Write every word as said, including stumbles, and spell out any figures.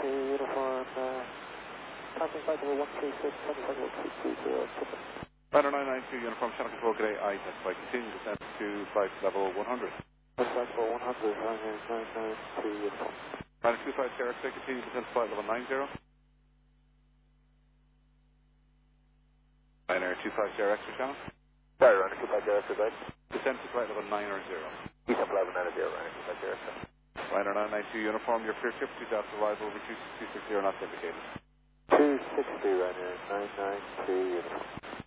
two uniform, uh, passing flight level one three six, passing flight level two two zero, triple. Rider nine nine two uniform, channel control, g'day, I test flight, continue descent to flight level one hundred. Flight level one hundred, Ryanair nine nine two uniform. Rider two five Sierra X-ray, continue descent to flight level nine zero. Ryanair two five Sierra X-ray channel. Sorry, Ryanair two five Sierra X-ray, Descent to flight level nine or zero. Descent to level nine or zero, Ryanair two five Sierra X-ray. Rider nine nine two uniform, your clear trip to Delta arrival, over two six zero knots indicated. two six zero, Ryanair nine nine two uniform.